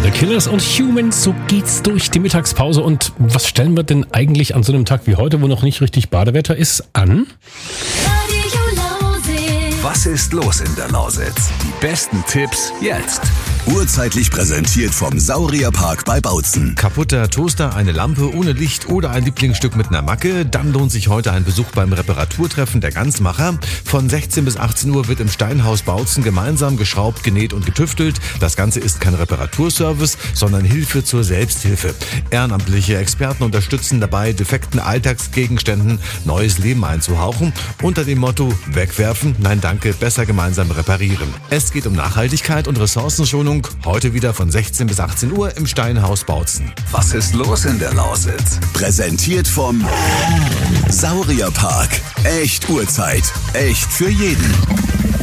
The Killers und Humans, so geht's durch die Mittagspause. Und was stellen wir denn eigentlich an so einem Tag wie heute, wo noch nicht richtig Badewetter ist, an? Was ist los in der Lausitz? Die besten Tipps jetzt. Urzeitlich präsentiert vom Saurierpark bei Bautzen. Kaputter Toaster, eine Lampe ohne Licht oder ein Lieblingsstück mit einer Macke? Dann lohnt sich heute ein Besuch beim Reparaturtreffen der Ganzmacher. Von 16 bis 18 Uhr wird im Steinhaus Bautzen gemeinsam geschraubt, genäht und getüftelt. Das Ganze ist kein Reparaturservice, sondern Hilfe zur Selbsthilfe. Ehrenamtliche Experten unterstützen dabei, defekten Alltagsgegenständen neues Leben einzuhauchen. Unter dem Motto wegwerfen, nein danke, besser gemeinsam reparieren. Es geht um Nachhaltigkeit und Ressourcenschonung. Heute wieder von 16 bis 18 Uhr im Steinhaus Bautzen. Was ist los in der Lausitz? Präsentiert vom Saurierpark. Echt Urzeit. Echt für jeden.